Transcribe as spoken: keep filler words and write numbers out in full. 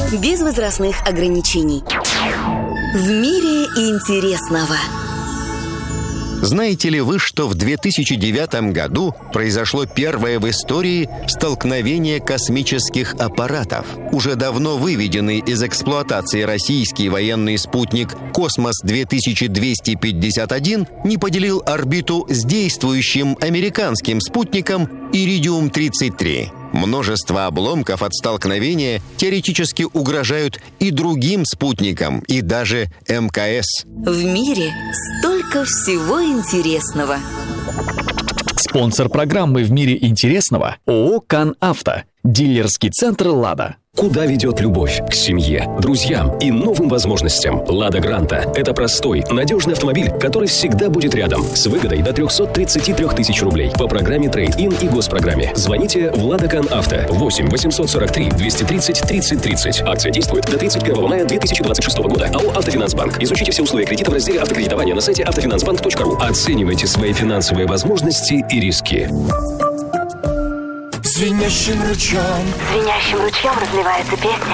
без возрастных ограничений. В мире интересного. Знаете ли вы, что в две тысячи девятом году произошло первое в истории столкновение космических аппаратов? Уже давно выведенный из эксплуатации российский военный спутник «Космос-две тысячи двести пятьдесят один» не поделил орбиту с действующим американским спутником «Иридиум тридцать три». Множество обломков от столкновения теоретически угрожают и другим спутникам, и даже эм ка эс. В мире столько всего интересного. Спонсор программы «В мире интересного» ООО «Канавто». Дилерский центр «Лада». Куда ведет любовь? К семье, друзьям и новым возможностям. «Лада Гранта» — это простой, надежный автомобиль, который всегда будет рядом. С выгодой до триста тридцать три тысячи рублей по программе «Трейд-ин» и госпрограмме. Звоните в «Лада Канавто» восемь восемьсот сорок три двести тридцать тридцать тридцать. Акция действует до тридцать первого мая две тысячи двадцать шестого года. АО «Автофинансбанк». Изучите все условия кредита в разделе «Автокредитование» на сайте автофинансбанк точка ру. Оценивайте свои финансовые возможности и риски. Звенящим ручьем, Звенящим ручьем разливается песня.